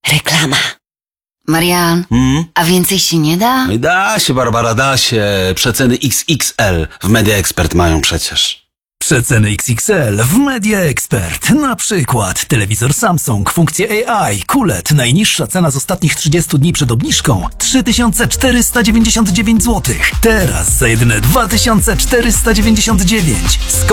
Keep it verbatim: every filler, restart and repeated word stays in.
Reklama. Marian, Hmm? a więcej się nie da? No i da się, Barbara, da się. Przeceny X X L w Media Expert mają przecież. Przeceny X X L w Media Expert. Na przykład telewizor Samsung, funkcje A I, Q L E D. Najniższa cena z ostatnich trzydziestu dni przed obniżką trzy tysiące czterysta dziewięćdziesiąt dziewięć złotych. Teraz za jedyne dwa tysiące czterysta dziewięćdziesiąt dziewięć.